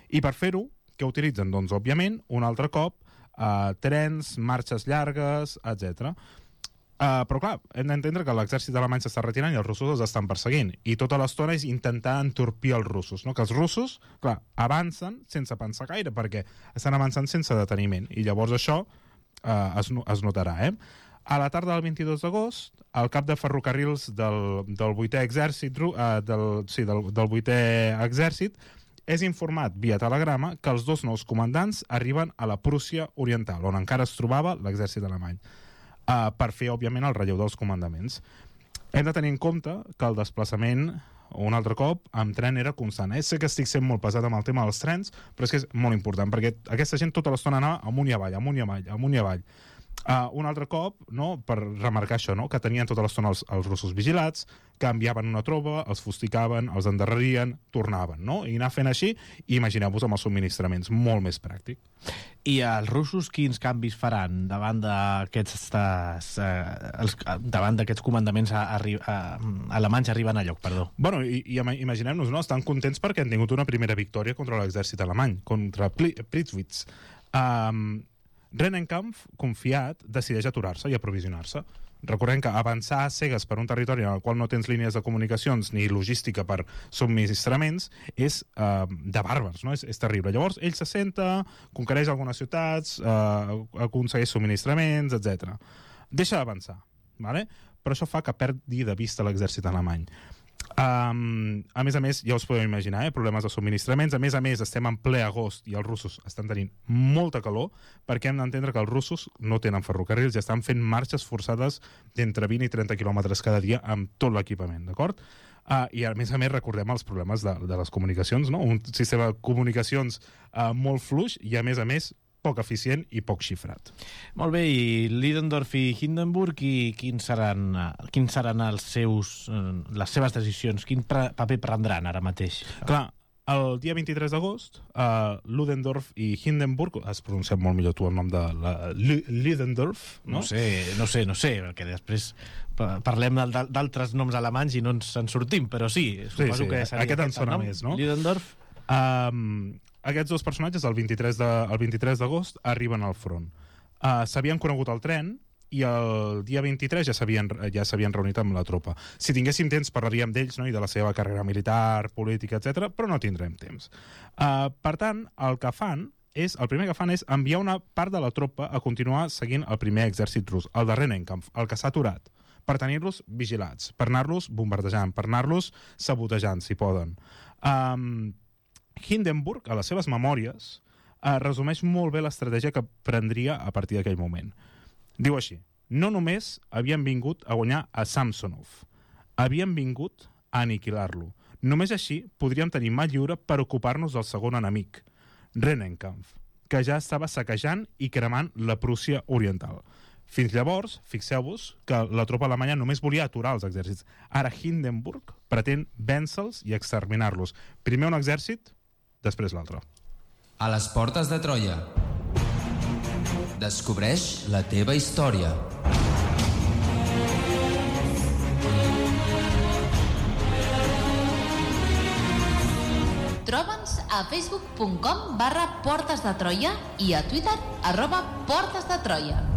I per fer-ho, què utilitzen? Doncs, òbviament, un altre cop, trens, marxes llargues, etc. Però clar, hem d'entendre que l'exèrcit alemany s'està retirant i els russos els estan perseguint, i tota l'estona és intentar entorpir els russos, no? Que els russos, clar, avancen sense pensar gaire, perquè estan avançant sense deteniment, i llavors això es notarà, A la tarda del 22 d'agost, el cap de ferrocarrils del 8è exèrcit, del 8è exèrcit, és informat via telegrama que els dos nous comandants arriben a la Prússia Oriental, on encara es trobava l'exèrcit alemany, per fer, òbviament, el relleu dels comandaments. Hem de tenir en compte que el desplaçament, un altre cop, amb tren era constant. Sé que estic sent molt pesat amb el tema dels trens, però és que és molt important, perquè aquesta gent tota l'estona anava amunt i avall, amunt i avall, amunt i avall. Un altre cop, no, per remarcar això, no, que tenien tota l'estona els russos vigilats, que enviaven una tropa, els fustigaven, els endarrerien, tornaven, no? I anar fent així, i imagineu-vos amb els subministraments, molt més pràctic. I els russos quins canvis faran davant d'aquests comandaments alemanys arriben a lloc, perdó? Bueno, i imaginem-nos, no? Estan contents perquè han tingut una primera victòria contra l'exèrcit alemany, contra Pritzwitz. Rennenkampf, confiat, decideix aturar-se i aprovisionar-se. Recordem que avançar a cegues per un territori en el qual no tens línies de comunicacions ni logística per subministraments és de bàrbars, no? És terrible. Llavors, ell se senta, conquereix algunes ciutats, aconsegueix subministraments, etc. Deixa d'avançar, ¿vale? Però això fa que perdi de vista l'exèrcit alemany. A més, ja us podeu imaginar, problemes de subministraments. A més, estem en ple agost i els russos estan tenint molta calor, perquè hem d'entendre que els russos no tenen ferrocarrils i estan fent marxes forçades d'entre 20 i 30 quilòmetres cada dia amb tot l'equipament, d'acord? I a més recordem els problemes de les comunicacions, no? Un sistema de comunicacions molt fluix i a més poc eficient i poc xifrat. Molt bé, i Ludendorff i Hindenburg, i quins seran les seves decisions? Quin paper prendran ara mateix? Clar, el dia 23 d'agost, Ludendorff i Hindenburg, has pronunciat molt millor tu el nom de Ludendorff, no? No sé, perquè després parlem d'altres noms alemanys i no ens en sortim, però sí, suposo que seria aquest en sona més, no? Ludendorff. Aquests dos personatges, el 23 d'agost, arriben al front. S'havien conegut al tren i el dia 23 ja s'havien reunit amb la tropa. Si tinguéssim temps parlaríem d'ells, no? I de la seva carrera militar, política, etc., però no tindrem temps. Per tant, el primer que fan és enviar una part de la tropa a continuar seguint el primer exèrcit rus, el de Rennenkampf, el que s'ha aturat, per tenir-los vigilats, per anar-los bombardejant, per anar-los sabotejant, si poden. Hindenburg, a les seves memòries, resumeix molt bé l'estratègia que prendria a partir d'aquell moment. Diu així: no només havien vingut a guanyar a Samsonov, havien vingut a aniquilar-lo. Només així podríem tenir mà lliure per ocupar-nos del segon enemic, Rennenkampf, que ja estava saquejant i cremant la Prússia Oriental. Fins llavors, fixeu-vos que la tropa alemanya només volia aturar els exèrcits. Ara Hindenburg pretén vèncer-los i exterminar-los. Primer un exèrcit, després l'altre. A les portes de Troia. Descobreix la teva història. Troba'ns a facebook.com/Portes de Troia i a Twitter @Portes de Troia.